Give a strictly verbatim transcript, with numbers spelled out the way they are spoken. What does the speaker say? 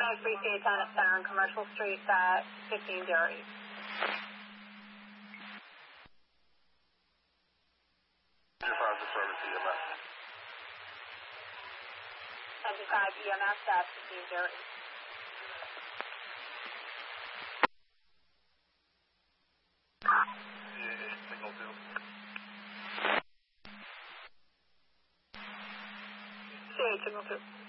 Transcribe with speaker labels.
Speaker 1: oh three C ten at Center on Commercial Street at fifteen zero eight.
Speaker 2: Department Service E M S.
Speaker 1: seventy-five E M S at fifteen zero eight.
Speaker 2: Signal two.
Speaker 1: C eight, signal two.